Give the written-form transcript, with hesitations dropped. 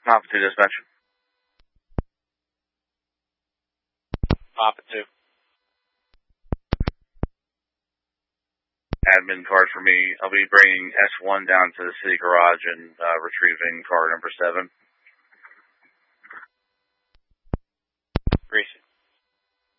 Papa 2 dispatch. Papa 2. Admin card for me. I'll be bringing S1 down to the city garage and retrieving car number 7. Greasy.